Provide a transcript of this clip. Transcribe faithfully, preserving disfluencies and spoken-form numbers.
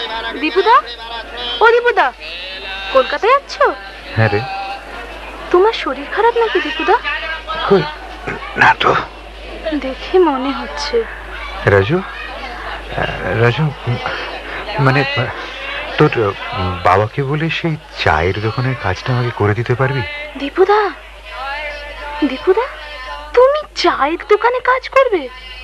দীপুদা, ও দীপুদা, কলকাতায় যাচ্ছ? হ্যাঁ রে। তোমার শরীর খারাপ নাকি দীপুদা? কই না তো, দেখে মনে হচ্ছে। রাজু, রাজু মানে তোর বাবাকে বলে সেই চায়ের দোকানের কাজটা আমাকে করে দিতে পারবি? দীপুদা, দীপুদা, তুমি চায়ের দোকানে কাজ করবে?